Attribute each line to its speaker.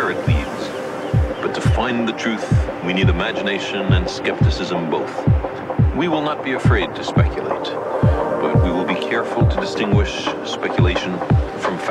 Speaker 1: where it leads. But to find the truth, we need imagination and skepticism both. We will not be afraid to speculate, but we will be careful to distinguish speculation